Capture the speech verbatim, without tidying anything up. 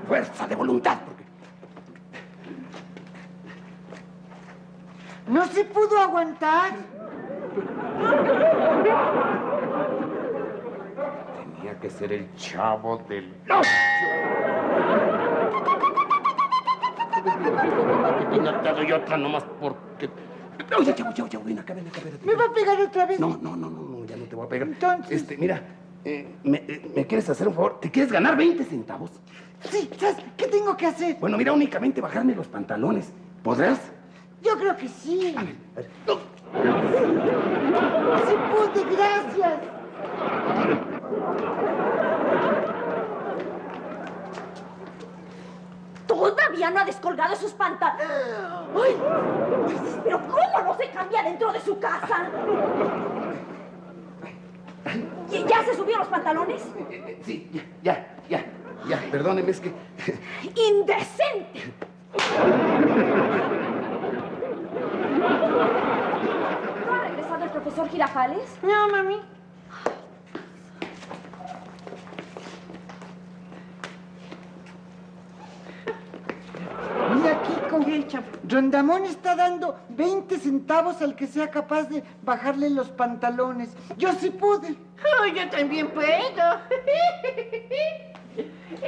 fuerza de voluntad, porque... No se pudo aguantar. Tenía que ser el Chavo del Ocho. No te doy otra nomás porque... Oye, Chavo, Chavo, Chavo, ven acá, ven acá, espérate. ¿Me va a pegar otra vez? No, no, no, no, no, ya no te voy a pegar. Entonces... Este, mira, eh, me, eh, ¿me quieres hacer un favor? ¿Te quieres ganar veinte centavos? Sí, ¿sabes qué tengo que hacer? Bueno, mira, únicamente bajarme los pantalones. ¿Podrás? Yo creo que sí. A ver, a ver. No. Sí pude, gracias. Todavía no ha descolgado sus pantalones. ¡Ay! ¿Pero cómo no se cambia dentro de su casa? ¿Ya se subió los pantalones? Sí, ya, ya, ya, ya. Perdóneme, es que... ¡Indecente! ¿No ha regresado el profesor Girafales? No, mami. Mira aquí, Coguecha. Rondamón está dando veinte centavos al que sea capaz de bajarle los pantalones. Yo sí pude. Oh, yo también puedo.